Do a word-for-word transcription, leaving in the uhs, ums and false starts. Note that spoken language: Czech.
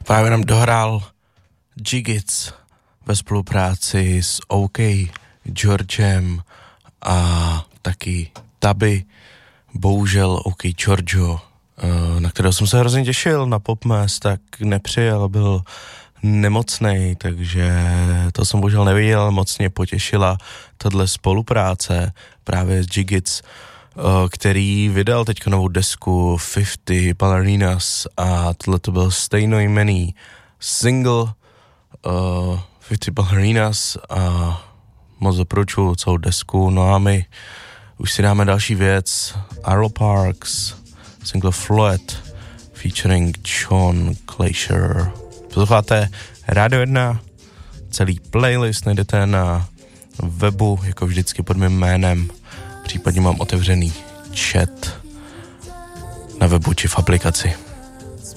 Právě nám dohrál Jiggits ve spolupráci s OK Georgem a taky Taby. Bohužel OK Giorgio, na kterého jsem se hrozně těšil na Popmas, tak nepřijel, byl nemocnej, takže to jsem bohužel neviděl, moc mě potěšila tahle spolupráce právě s Jiggits, který vydal teďka novou desku padesát Ballerinas a tohle to byl stejnojmenný single uh, padesát Ballerinas a moc doporučuji celou desku. No a my už si dáme další věc, Arlo Parks, single Flood featuring John Glacier. Posloucháte Rádio jedna, celý playlist najdete na webu, jako vždycky pod mým jménem, případně mám otevřený chat na webu či v aplikaci.